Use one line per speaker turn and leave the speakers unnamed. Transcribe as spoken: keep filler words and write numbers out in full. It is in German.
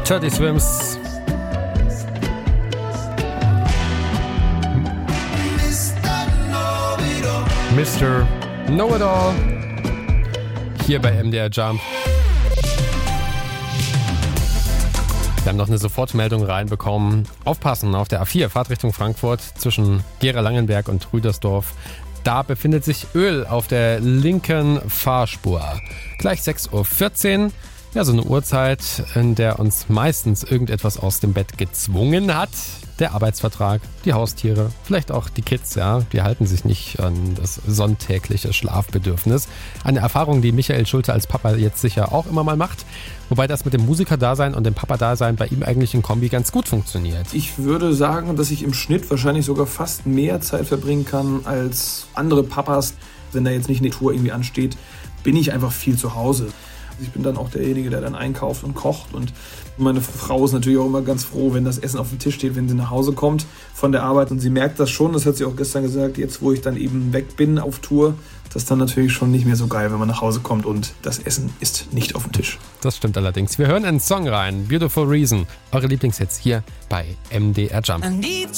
Teddy Swims. Mister Know-It-All. Hier bei M D R Jump. Wir haben noch eine Sofortmeldung reinbekommen. Aufpassen auf der A vier, Fahrt Richtung Frankfurt zwischen Gera-Langenberg und Rüdersdorf. Da befindet sich Öl auf der linken Fahrspur. Gleich sechs Uhr vierzehn. Ja, so eine Uhrzeit, in der uns meistens irgendetwas aus dem Bett gezwungen hat. Der Arbeitsvertrag, die Haustiere, vielleicht auch die Kids, ja, die halten sich nicht an das sonntägliche Schlafbedürfnis. Eine Erfahrung, die Michael Schulte als Papa jetzt sicher auch immer mal macht. Wobei das mit dem Musikerdasein und dem Papa-Dasein bei ihm eigentlich in Kombi ganz gut funktioniert.
Ich würde sagen, dass ich im Schnitt wahrscheinlich sogar fast mehr Zeit verbringen kann als andere Papas. Wenn da jetzt nicht eine Tour irgendwie ansteht, bin ich einfach viel zu Hause. Ich bin dann auch derjenige, der dann einkauft und kocht. Und meine Frau ist natürlich auch immer ganz froh, wenn das Essen auf dem Tisch steht, wenn sie nach Hause kommt von der Arbeit. Und sie merkt das schon, das hat sie auch gestern gesagt, jetzt wo ich dann eben weg bin auf Tour, das ist dann natürlich schon nicht mehr so geil, wenn man nach Hause kommt und das Essen ist nicht auf dem Tisch.
Das stimmt allerdings. Wir hören einen Song rein, Beautiful Reason. Eure Lieblingshits hier bei M D R Jump.